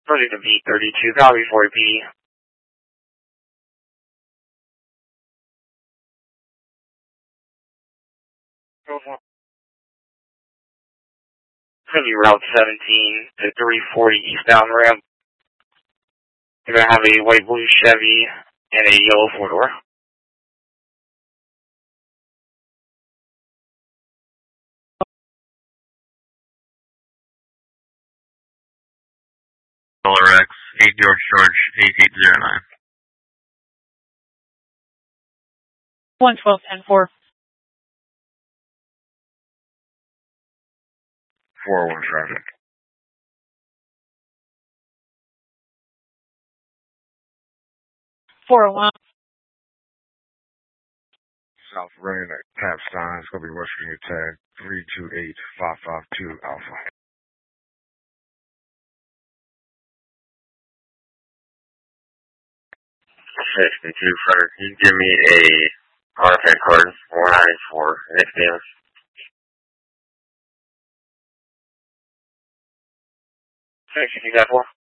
Ready to V32, Valley 4B. Heavy Route 17 to 340 eastbound ramp. You're going to have a white blue Chevy and a yellow four-door. X 8 George 8809. 112-10-4. 401 traffic. 401. South Rain at Tap Stein. It's going to be West Virginia tag 328552 Alpha. 62, Frederick. Can you give me a RFA card 494 Nick Davis? 62, 4.